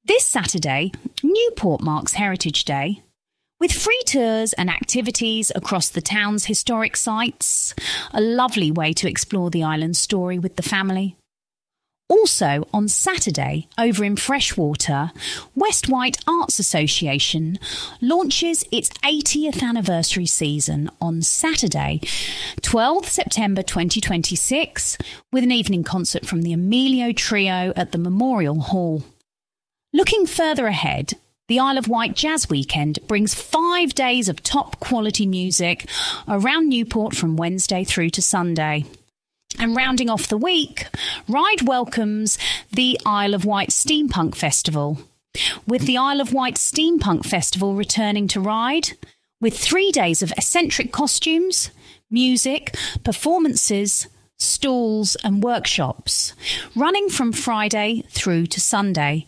This Saturday, Newport marks Heritage Day, with free tours and activities across the town's historic sites, a lovely way to explore the island's story with the family. Also, on Saturday, over in Freshwater, West White Arts Association launches its 80th anniversary season on Saturday, 12th September 2026, with an evening concert from the Emilio Trio at the Memorial Hall. Looking further ahead, the Isle of Wight Jazz Weekend brings 5 days of top-quality music around Newport from Wednesday through to Sunday. And rounding off the week, Ryde welcomes the Isle of Wight Steampunk Festival, with the Isle of Wight Steampunk Festival returning to Ryde, with 3 days of eccentric costumes, music, performances, stalls and workshops, running from Friday through to Sunday.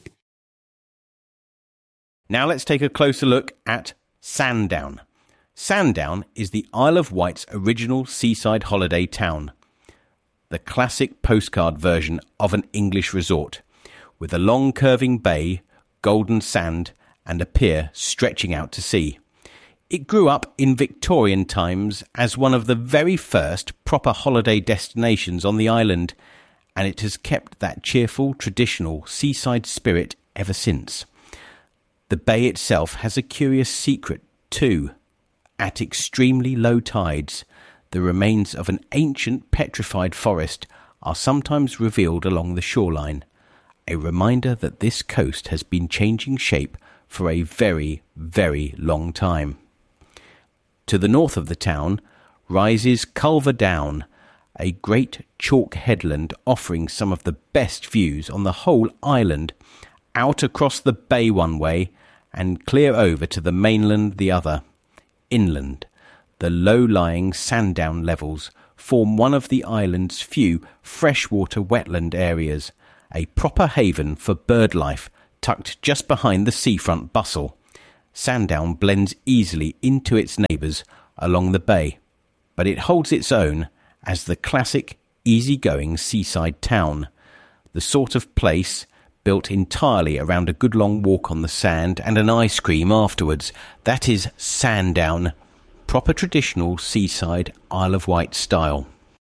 Now let's take a closer look at Sandown. Sandown is the Isle of Wight's original seaside holiday town, the classic postcard version of an English resort, with a long curving bay, golden sand and a pier stretching out to sea. It grew up in Victorian times as one of the very first proper holiday destinations on the island, and it has kept that cheerful, traditional seaside spirit ever since. The bay itself has a curious secret too. At extremely low tides, the remains of an ancient petrified forest are sometimes revealed along the shoreline, a reminder that this coast has been changing shape for a very, very long time. To the north of the town rises Culver Down, a great chalk headland offering some of the best views on the whole island, out across the bay one way and clear over to the mainland the other. Inland, the low-lying Sandown levels form one of the island's few freshwater wetland areas, a proper haven for bird life tucked just behind the seafront bustle. Sandown blends easily into its neighbours along the bay, but it holds its own as the classic, easy-going seaside town, the sort of place built entirely around a good long walk on the sand and an ice cream afterwards. That is Sandown, proper traditional seaside Isle of Wight style.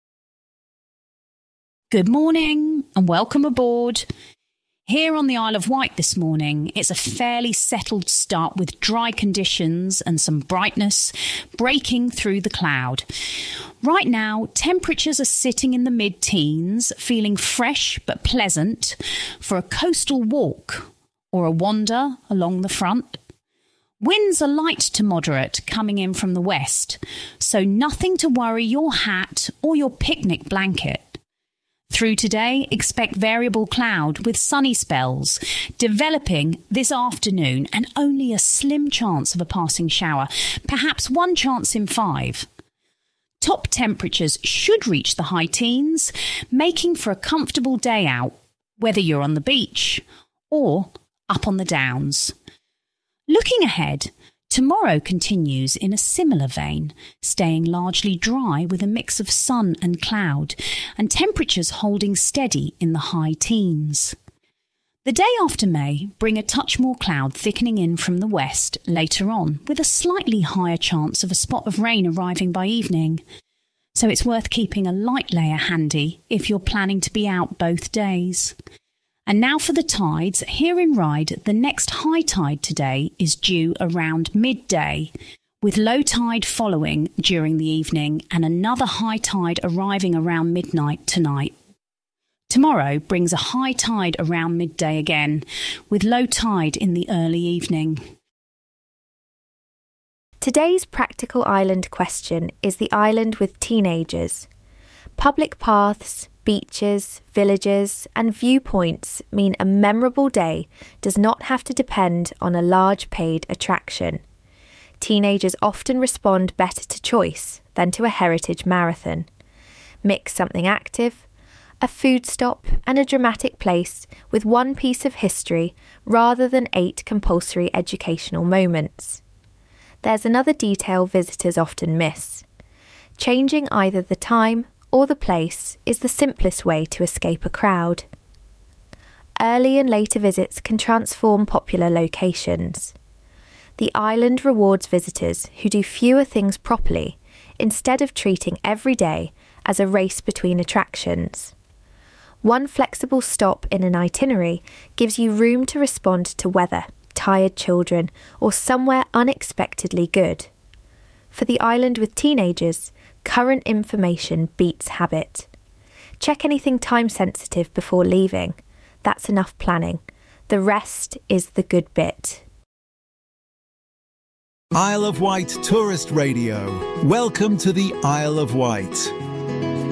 Good morning and welcome aboard. Here on the Isle of Wight this morning, it's a fairly settled start with dry conditions and some brightness breaking through the cloud. Right now, temperatures are sitting in the mid-teens, feeling fresh but pleasant for a coastal walk or a wander along the front. Winds are light to moderate coming in from the west, so nothing to worry your hat or your picnic blanket. Through today, expect variable cloud with sunny spells developing this afternoon and only a slim chance of a passing shower, perhaps one chance in 5. Top temperatures should reach the high teens, making for a comfortable day out, whether you're on the beach or up on the downs. Looking ahead, tomorrow continues in a similar vein, staying largely dry with a mix of sun and cloud, and temperatures holding steady in the high teens. The day after may bring a touch more cloud thickening in from the west later on, with a slightly higher chance of a spot of rain arriving by evening. So it's worth keeping a light layer handy if you're planning to be out both days. And now for the tides. Here in Ryde, the next high tide today is due around midday, with low tide following during the evening and another high tide arriving around midnight tonight. Tomorrow brings a high tide around midday again, with low tide in the early evening. Today's practical island question is the island with teenagers. Public paths, beaches, villages and viewpoints mean a memorable day does not have to depend on a large paid attraction. Teenagers often respond better to choice than to a heritage marathon. Mix something active, a food stop and a dramatic place with one piece of history rather than 8 compulsory educational moments. There's another detail visitors often miss. Changing either the time or the place is the simplest way to escape a crowd. early and later visits can transform popular locations. The island rewards visitors who do fewer things properly, instead of treating every day as a race between attractions. One flexible stop in an itinerary gives you room to respond to weather, tired children, or somewhere unexpectedly good. For the island with teenagers, current information beats habit. Check anything time-sensitive before leaving. That's enough planning. The rest is the good bit. Isle of Wight Tourist Radio. Welcome to the Isle of Wight.